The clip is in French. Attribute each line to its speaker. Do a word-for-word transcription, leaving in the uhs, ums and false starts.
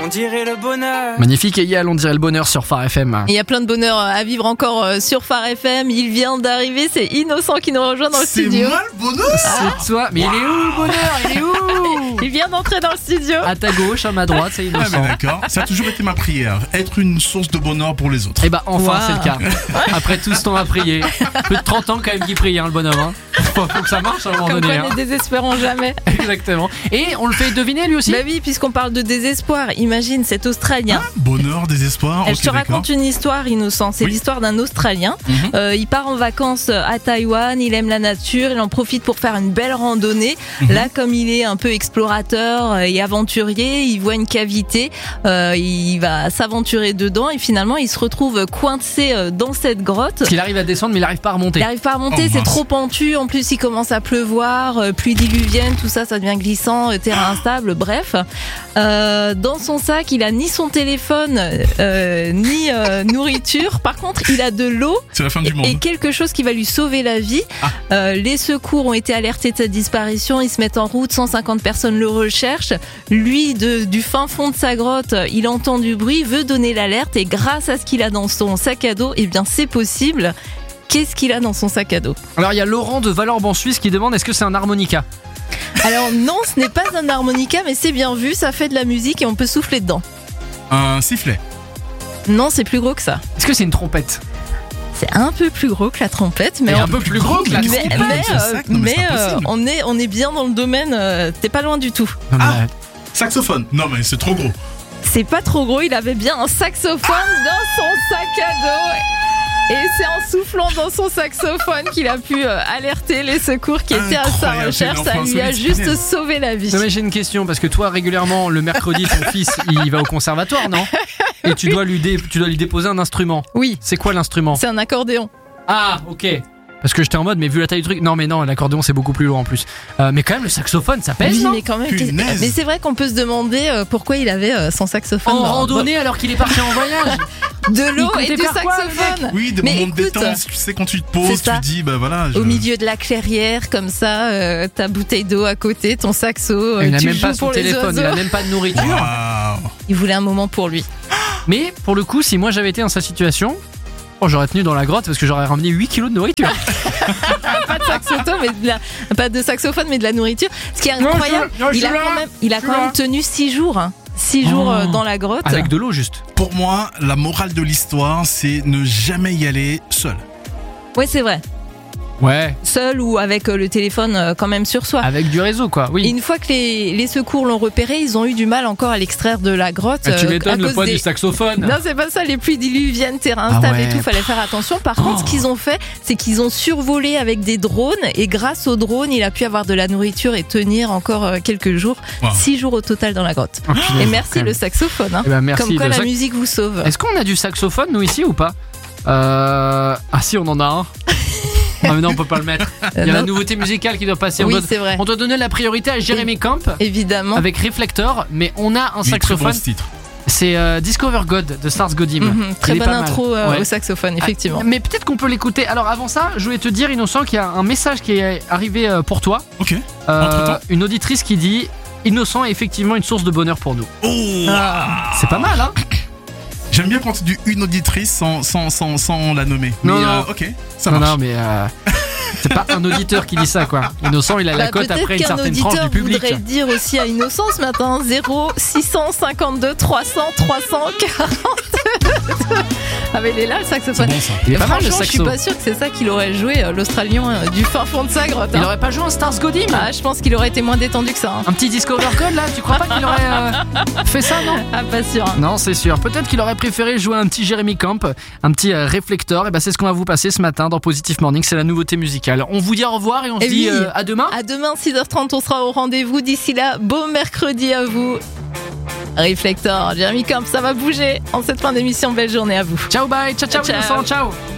Speaker 1: dirait le bonheur.
Speaker 2: Magnifique, et Yal, on dirait le bonheur sur Phare F M.
Speaker 3: Il y a plein de bonheur à vivre encore sur Phare F M. Il vient d'arriver, c'est Innocent qui nous rejoint dans le
Speaker 4: C'est
Speaker 3: studio.
Speaker 4: moi le bonheur.
Speaker 2: C'est toi, mais il est où le bonheur? Il est où?
Speaker 3: Il vient d'entrer dans le studio.
Speaker 2: À ta gauche, à ma droite, c'est
Speaker 4: Ah
Speaker 2: Innocent.
Speaker 4: mais d'accord, ça a toujours été ma prière, être une source de bonheur pour les autres.
Speaker 2: Et bah enfin
Speaker 3: Wow.
Speaker 2: c'est le cas. Après tout ce temps à prier. Plus de trente ans quand même qu'il prie hein, le bonhomme hein. faut, faut que ça marche à un moment
Speaker 3: Comme
Speaker 2: donné
Speaker 3: quoi,
Speaker 2: hein.
Speaker 3: ne désespérons jamais.
Speaker 2: Exactement. Et on le fait deviner lui aussi.
Speaker 3: Bah oui, puisqu'on parle de désespoir, imagine cet Australien.
Speaker 4: Bonheur, désespoir,
Speaker 3: Elle
Speaker 4: ok
Speaker 3: te
Speaker 4: d'accord.
Speaker 3: raconte une histoire, Innocent. C'est
Speaker 4: Oui.
Speaker 3: l'histoire d'un Australien.
Speaker 4: Mhm.
Speaker 3: Euh, il part en vacances à Taïwan, il aime la nature, il en profite pour faire une belle randonnée.
Speaker 4: Mhm.
Speaker 3: Là, comme il est un peu explorateur et aventurier, il voit une cavité, euh, il va s'aventurer dedans et finalement, il se retrouve coincé euh, dans cette grotte.
Speaker 2: Parce qu'il arrive à descendre mais il arrive pas à remonter.
Speaker 3: Il n'arrive pas à remonter,
Speaker 4: Oh,
Speaker 3: c'est
Speaker 4: mince.
Speaker 3: trop pentu. En plus, il commence à pleuvoir, euh, pluie diluvienne, tout ça, ça devient glissant, euh, terrain instable. Bref, euh, dans son sac, il a ni son téléphone, euh, ni euh, nourriture. Par contre, il a de l'eau
Speaker 4: C'est la fin du monde.
Speaker 3: et quelque chose qui va lui sauver la vie.
Speaker 4: Ah.
Speaker 3: Euh, les secours ont été alertés de sa disparition. Ils se mettent en route. cent cinquante personnes le recherchent. Lui, de, du fin fond de sa grotte, il entend du bruit, veut donner l'alerte et grâce à ce qu'il a dans son sac à dos, eh bien, c'est possible. Qu'est-ce qu'il a dans son sac à dos?
Speaker 2: Alors il y a Laurent de Valorbe en Suisse qui demande est-ce que c'est un harmonica?
Speaker 3: Alors non, ce n'est pas un harmonica, mais c'est bien vu, ça fait de la musique et on peut souffler dedans.
Speaker 4: Un sifflet.
Speaker 3: Non, c'est plus gros que ça.
Speaker 2: Est-ce que c'est une trompette?
Speaker 3: C'est un peu plus gros que la trompette, mais
Speaker 2: Et
Speaker 3: on-
Speaker 2: un peu plus gros que la
Speaker 3: mais,
Speaker 2: trompette.
Speaker 3: mais,
Speaker 4: ce
Speaker 3: euh,
Speaker 4: sac, non, mais
Speaker 3: mais,
Speaker 4: c'est pas
Speaker 3: euh,
Speaker 4: possible.
Speaker 3: on est on est bien dans le domaine. euh, T'es pas loin du tout.
Speaker 2: Non, mais,
Speaker 4: Ah.
Speaker 2: euh,
Speaker 4: Saxophone. Non mais c'est trop gros.
Speaker 3: C'est pas trop gros. Il avait bien un saxophone dans son sac à dos. Et c'est en soufflant dans son saxophone qu'il a pu euh, alerter les secours qui étaient à sa
Speaker 4: Incroyable,
Speaker 3: recherche.
Speaker 4: c'est
Speaker 3: Ça
Speaker 4: l'enfant
Speaker 3: lui a
Speaker 4: solide,
Speaker 3: juste
Speaker 4: punaise.
Speaker 3: sauvé la vie.
Speaker 2: Non mais j'ai une question parce que toi régulièrement le mercredi ton fils il va au conservatoire non? Et tu dois lui dé- tu dois lui déposer un instrument.
Speaker 3: Oui,
Speaker 2: C'est quoi l'instrument?
Speaker 3: c'est un accordéon.
Speaker 2: Ah ok. Parce que j'étais en mode mais vu la taille du truc non mais non l'accordéon c'est beaucoup plus lourd en plus. Euh, mais quand même le saxophone ça pèse
Speaker 3: Oui,
Speaker 2: non?
Speaker 3: mais quand même. qu'est-
Speaker 4: Punaise.
Speaker 3: Mais c'est vrai qu'on peut se demander euh, pourquoi il avait euh, son saxophone
Speaker 2: En
Speaker 3: dans-
Speaker 2: randonnée alors qu'il est parti en voyage.
Speaker 3: de l'eau
Speaker 2: Il
Speaker 3: et
Speaker 2: comptait
Speaker 3: du
Speaker 2: faire quoi, le
Speaker 3: saxophone.
Speaker 4: Oui, des
Speaker 3: Mais
Speaker 4: moments de
Speaker 3: écoute,
Speaker 4: détente. Tu sais quand tu te poses,
Speaker 3: c'est ça.
Speaker 4: tu dis bah voilà. je-
Speaker 3: Au milieu de la clairière, comme ça, euh, ta bouteille d'eau à côté, ton saxo, euh,
Speaker 2: Il n'a
Speaker 3: tu
Speaker 2: même
Speaker 3: joues
Speaker 2: pas son
Speaker 3: pour les
Speaker 2: téléphone, il
Speaker 3: oiseaux.
Speaker 2: a même pas de nourriture.
Speaker 4: Waouh.
Speaker 3: Il voulait un moment pour lui.
Speaker 2: Mais pour le coup si moi j'avais été dans sa situation, oh, j'aurais tenu dans la grotte parce que j'aurais ramené huit kilos de nourriture.
Speaker 3: Pas de saxophone, mais de la, pas de saxophone, mais de la nourriture. Ce qui est
Speaker 2: Non,
Speaker 3: incroyable,
Speaker 2: je- non, je
Speaker 3: il a
Speaker 2: suis là,
Speaker 3: quand même, il a
Speaker 2: je suis
Speaker 3: quand
Speaker 2: là.
Speaker 3: même tenu six jours, hein. six jours
Speaker 2: Oh.
Speaker 3: euh, dans la grotte.
Speaker 2: Avec de l'eau juste.
Speaker 4: Pour moi, la morale de l'histoire, c'est ne jamais y aller seul.
Speaker 3: Ouais, c'est vrai.
Speaker 2: Ouais.
Speaker 3: Seul ou avec euh, le téléphone euh, quand même sur soi.
Speaker 2: Avec du réseau quoi,
Speaker 3: Et
Speaker 2: oui.
Speaker 3: une fois que les, les secours l'ont repéré, ils ont eu du mal encore à l'extraire de la grotte.
Speaker 2: Ah, tu
Speaker 3: euh, à
Speaker 2: m'étonnes le
Speaker 3: cause
Speaker 2: poids
Speaker 3: des-
Speaker 2: du saxophone.
Speaker 3: Non, c'est pas ça, les pluies diluviennes, terrain
Speaker 2: Ah
Speaker 3: instable
Speaker 2: ouais.
Speaker 3: et tout, fallait faire attention. Par contre, ce qu'ils ont fait, c'est qu'ils ont survolé avec des drones et grâce aux drones, il a pu avoir de la nourriture et tenir encore euh, quelques jours,
Speaker 4: Wow.
Speaker 3: six jours au total dans la grotte.
Speaker 2: Oh, punaise,
Speaker 3: Et
Speaker 2: quand
Speaker 3: merci
Speaker 2: même.
Speaker 3: le saxophone, hein.
Speaker 2: Eh ben, merci
Speaker 3: Comme quoi
Speaker 2: le
Speaker 3: la
Speaker 2: sax-
Speaker 3: musique vous sauve.
Speaker 2: Est-ce qu'on a du saxophone nous ici ou pas? Euh... Ah si on en a un. Ah mais non on peut pas le mettre. Il y a
Speaker 3: Euh,
Speaker 2: la
Speaker 3: non.
Speaker 2: nouveauté musicale qui doit passer. On,
Speaker 3: Oui,
Speaker 2: doit...
Speaker 3: c'est vrai.
Speaker 2: on doit donner la priorité à Jérémy Camp
Speaker 3: Évidemment.
Speaker 2: avec Reflector, mais on a un
Speaker 4: Mais très
Speaker 2: saxophone.
Speaker 4: bon ce titre.
Speaker 2: C'est euh, Discover God de Stars Godim.
Speaker 3: Mhm, très
Speaker 2: Il est
Speaker 3: bonne
Speaker 2: pas mal.
Speaker 3: intro euh,
Speaker 2: Ouais.
Speaker 3: au saxophone, effectivement.
Speaker 2: Ah, mais peut-être qu'on peut l'écouter. Alors avant ça, je voulais te dire Innocent qu'il y a un message qui est arrivé euh, pour toi.
Speaker 4: Ok.
Speaker 2: Euh,
Speaker 4: Entre-temps.
Speaker 2: une auditrice qui dit Innocent est effectivement une source de bonheur pour nous.
Speaker 4: Oh.
Speaker 3: Ah.
Speaker 2: C'est pas mal hein.
Speaker 4: J'aime bien quand tu dis une auditrice sans, sans, sans, sans la nommer.
Speaker 2: Non,
Speaker 4: Mais,
Speaker 2: non.
Speaker 4: euh, ok, ça
Speaker 2: Non
Speaker 4: marche.
Speaker 2: non mais euh, c'est pas un auditeur qui dit ça quoi. Innocent il a la
Speaker 3: Bah,
Speaker 2: cote
Speaker 3: peut-être
Speaker 2: après une
Speaker 3: qu'un
Speaker 2: certaine tranche
Speaker 3: auditeur
Speaker 2: du public.
Speaker 3: voudrait dire aussi à Innocent ce matin zéro six cent cinquante-deux trois cents trois cent quarante. Ah mais il est là le
Speaker 4: C'est
Speaker 3: saxophone.
Speaker 4: bon ça.
Speaker 2: Il est pas mal le
Speaker 3: Franchement, je suis
Speaker 2: saxo.
Speaker 3: pas sûre que c'est ça qu'il aurait joué euh, l'Australien euh, du fin fond de sa grotte.
Speaker 2: Il
Speaker 3: hein.
Speaker 2: aurait pas joué un Stars Godim?
Speaker 3: Ah, je pense qu'il aurait été moins détendu que ça. hein.
Speaker 2: Un petit Discover God là, tu crois pas qu'il aurait euh, fait ça non?
Speaker 3: Ah, pas sûr. hein.
Speaker 2: Non, c'est sûr. Peut-être qu'il aurait préféré jouer un petit Jérémy Camp, un petit euh, Reflector. Et ben c'est ce qu'on va vous passer ce matin dans Positive Morning. C'est la nouveauté musicale. On vous dit au revoir et on
Speaker 3: Et
Speaker 2: se dit
Speaker 3: oui.
Speaker 2: euh, à demain.
Speaker 3: À demain, six heures trente, on sera au rendez-vous. D'ici là, beau mercredi à vous. Reflector, Jeremy Camp, ça va bouger. En cette fin d'émission, belle journée à vous.
Speaker 2: Ciao, bye. Ciao, ciao,
Speaker 3: Ciao.
Speaker 2: Innocent. Ciao.